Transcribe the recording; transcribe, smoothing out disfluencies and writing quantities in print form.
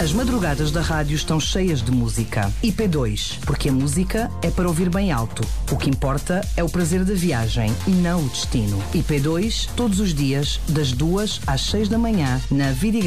As madrugadas da rádio estão cheias de música. IP2, porque a música é para ouvir bem alto. O que importa é o prazer da viagem e não o destino. IP2, todos os dias, das 2 às 6 da manhã, na Vidigal.